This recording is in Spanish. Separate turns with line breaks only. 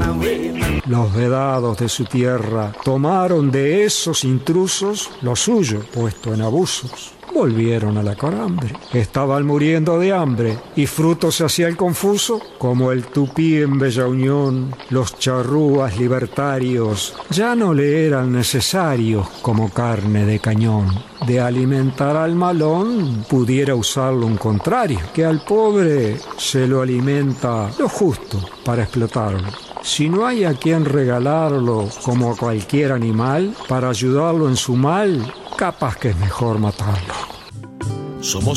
Los vedados de su tierra tomaron de esos intrusos lo suyo, puesto en abusos. Volvieron a la carambre. Estaban muriendo de hambre y fruto se hacía el confuso, como el tupí en Bella Unión. Los charrúas libertarios ya no le eran necesarios como carne de cañón. De alimentar al malón pudiera usarlo un contrario, que al pobre se lo alimenta lo justo para explotarlo. Si no hay a quien regalarlo como a cualquier animal para ayudarlo en su mal, capaz que es mejor matarlo.
Somos